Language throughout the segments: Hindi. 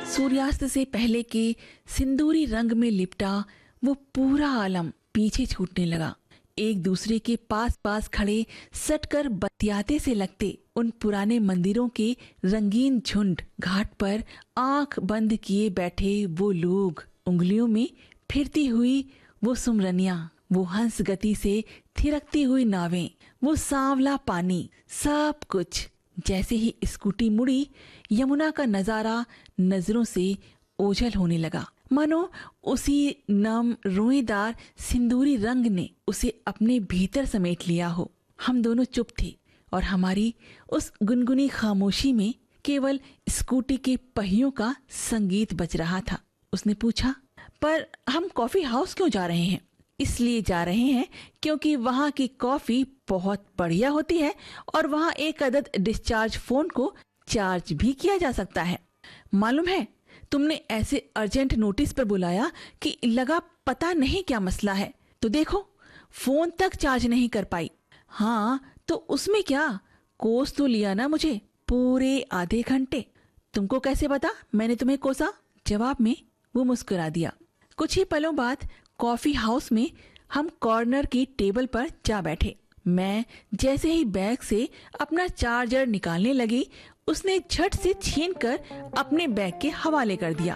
सूर्यास्त से पहले के सिंदूरी रंग में लिपटा वो पूरा आलम पीछे छूटने लगा। एक दूसरे के पास पास खड़े सटकर बतियाते से लगते उन पुराने मंदिरों के रंगीन झुंड, घाट पर आंख बंद किए बैठे वो लोग, उंगलियों में फिरती हुई वो सुमरनियां, वो हंस गति से थिरकती हुई नावें, वो सांवला पानी, सब कुछ जैसे ही स्कूटी मुड़ी, यमुना का नजारा नजरों से ओझल होने लगा। मानो उसी नम रोएदार सिंदूरी रंग ने उसे अपने भीतर समेट लिया हो। हम दोनों चुप थे और हमारी उस गुनगुनी खामोशी में केवल स्कूटी के पहियों का संगीत बज रहा था। उसने पूछा, पर हम कॉफी हाउस क्यों जा रहे हैं? इसलिए जा रहे हैं क्योंकि वहाँ की कॉफी बहुत बढ़िया होती है और वहाँ एक अदद डिस्चार्ज फोन को चार्ज भी किया जा सकता है। मालूम है, तुमने ऐसे अर्जेंट नोटिस पर बुलाया कि लगा पता नहीं क्या मसला है, तो देखो फोन तक चार्ज नहीं कर पाई। हाँ तो उसमें क्या, कोस तो लिया ना मुझे पूरे आधे घंटे। तुमको कैसे पता मैंने तुम्हें कोसा? जवाब में वो मुस्कुरा दिया। कुछ ही पलों बाद कॉफी हाउस में हम कॉर्नर की टेबल पर जा बैठे। मैं जैसे ही बैग से अपना चार्जर निकालने लगी, उसने झट से छीनकर अपने बैग के हवाले कर दिया।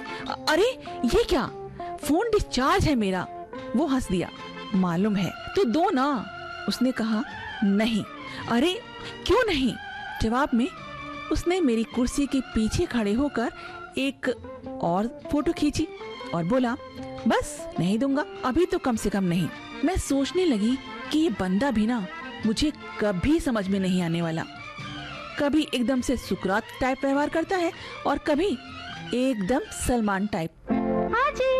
अरे ये क्या, फोन डिस्चार्ज है मेरा। वो हंस दिया। मालूम है तो दो ना, उसने कहा। नहीं। अरे क्यों नहीं? जवाब में उसने मेरी कुर्सी के पीछे खड़े होकर एक और फोटो खींची और बोला, बस नहीं दूंगा अभी तो, कम से कम नहीं। मैं सोचने लगी कि ये बंदा भी ना मुझे कभी समझ में नहीं आने वाला। कभी एकदम से सुकरात टाइप व्यवहार करता है और कभी एकदम सलमान टाइप।